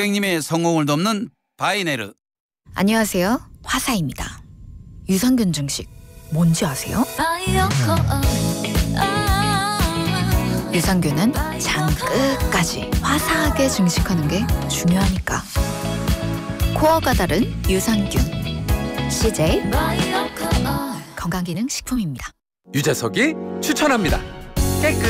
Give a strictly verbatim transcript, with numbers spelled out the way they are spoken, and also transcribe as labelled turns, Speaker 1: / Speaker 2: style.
Speaker 1: 고객님의 성공을 돕는 바이네르.
Speaker 2: 안녕하세요. 화사입니다. 유산균 증식 뭔지 아세요? 유산균은 장 끝까지 화사하게 증식하는 게 중요하니까. 코어가 다른 유산균 씨제이 건강기능식품입니다.
Speaker 3: 유재석이 추천합니다. 깨끗